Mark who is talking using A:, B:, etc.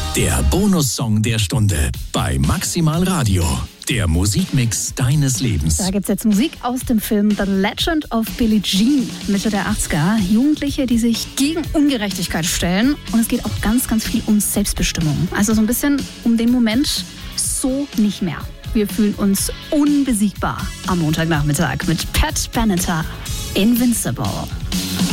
A: Der Bonussong der Stunde bei Maximal Radio. Der Musikmix deines Lebens.
B: Da gibt es jetzt Musik aus dem Film The Legend of Billie Jean, Mitte der 80er. Jugendliche, die sich gegen Ungerechtigkeit stellen. Und es geht auch ganz, ganz viel um Selbstbestimmung. Also so ein bisschen um den Moment, so nicht mehr. Wir fühlen uns unbesiegbar am Montagnachmittag mit Pat Benatar. Invincible.